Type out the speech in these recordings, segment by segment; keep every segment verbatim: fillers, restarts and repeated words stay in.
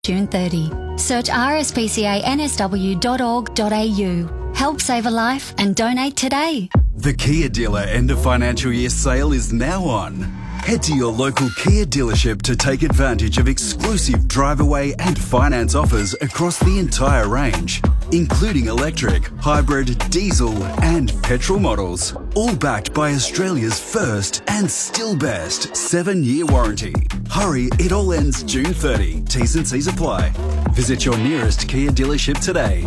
June thirtieth. Search r s p c a n s w dot org dot a u. Help save a life and donate today. The Kia dealer end of financial year sale is now on. Head to your local Kia dealership to take advantage of exclusive drive-away and finance offers across the entire range, including electric, hybrid, diesel and petrol models, all backed by Australia's first and still best seven-year warranty. Hurry, it all ends June thirtieth. T's and C's apply. Visit your nearest Kia dealership today.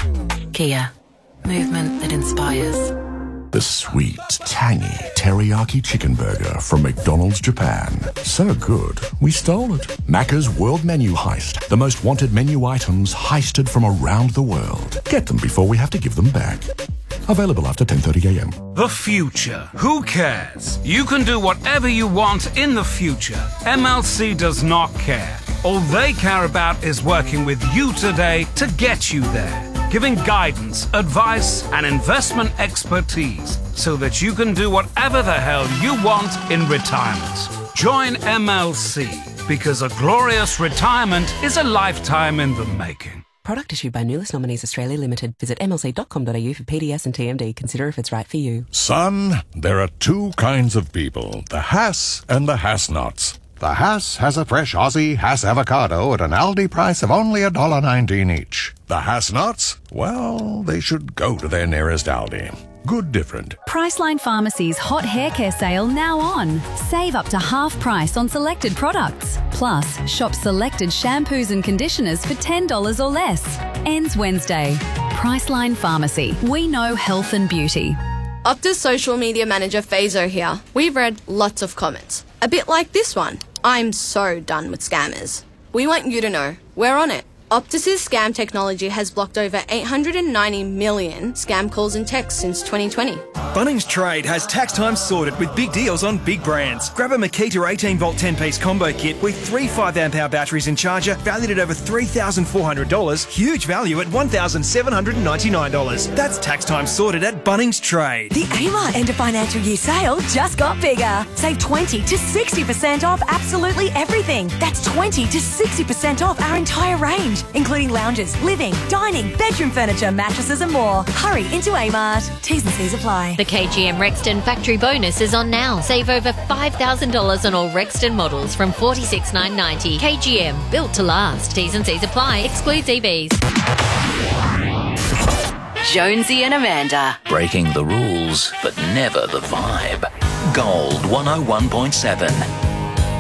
Kia. Movement that inspires. The sweet, tangy teriyaki chicken burger from McDonald's Japan. So good, we stole it. Macca's World Menu Heist. The most wanted menu items heisted from around the world. Get them before we have to give them back. Available after ten thirty a m. The future. Who cares? You can do whatever you want in the future. M L C does not care. All they care about is working with you today to get you there. Giving guidance, advice, and investment expertise so that you can do whatever the hell you want in retirement. Join M L C because a glorious retirement is a lifetime in the making. Product issued by Nulis Nominees Australia Limited. Visit m l c dot com dot a u for P D S and T M D. Consider if it's right for you. Son, there are two kinds of people, the Hass and the Hass-Nots. The Hass has a fresh Aussie Hass avocado at an Aldi price of only one dollar nineteen each. The Hass-Nots? Well, they should go to their nearest Aldi. Good different. Priceline Pharmacy's hot hair care sale now on. Save up to half price on selected products. Plus, shop selected shampoos and conditioners for ten dollars or less. Ends Wednesday. Priceline Pharmacy. We know health and beauty. Optus social media manager Fazo here. We've read lots of comments. A bit like this one. I'm so done with scammers. We want you to know we're on it. Optus's scam technology has blocked over eight hundred ninety million scam calls and texts since twenty twenty. Bunnings Trade has tax time sorted with big deals on big brands. Grab a Makita eighteen volt ten piece combo kit with three five amp hour batteries in charger valued at over three thousand four hundred dollars. Huge value at one thousand seven hundred ninety-nine dollars. That's tax time sorted at Bunnings Trade. The Amart end of financial year sale just got bigger. Save twenty to sixty percent off absolutely everything. That's twenty to sixty percent off our entire range, including lounges, living, dining, bedroom furniture, mattresses and more. Hurry into Amart. T's and C's apply. The K G M Rexton factory bonus is on now. Save over five thousand dollars on all Rexton models from forty-six thousand nine hundred ninety dollars. K G M, built to last. T's and C's apply. Excludes E Vs. Jonesy and Amanda. Breaking the rules, but never the vibe. Gold one oh one point seven.